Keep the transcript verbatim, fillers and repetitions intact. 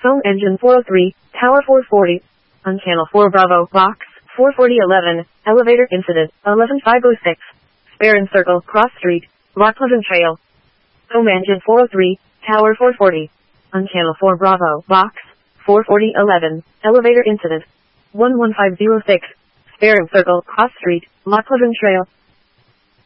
Phone engine four oh three, tower four forty. On channel four Bravo, box, four forty eleven, elevator incident, eleven five oh six. Sparran Circle, Cross Street, Lock Pleasant Trail. Home engine four oh three, tower four forty. On channel four Bravo, box, four forty eleven, elevator incident, one one five oh six. Sparran Circle, Cross Street, Lock Pleasant Trail.